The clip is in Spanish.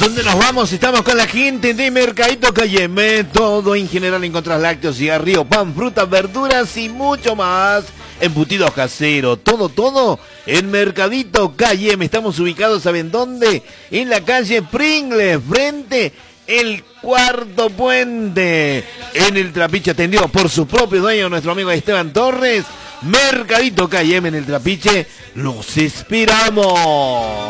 ¿Dónde nos vamos? Estamos con la gente de Mercadito Cayeme. Todo en general encontrás lácteos, cigarrillos, pan, frutas, verduras y mucho más. Embutidos caseros, todo en Mercadito Cayeme. Estamos ubicados, ¿saben dónde? En la calle Pringles, frente el Cuarto Puente. En el Trapiche, atendido por su propio dueño, nuestro amigo Esteban Torres. Mercadito Cayeme en el Trapiche. ¡Los esperamos!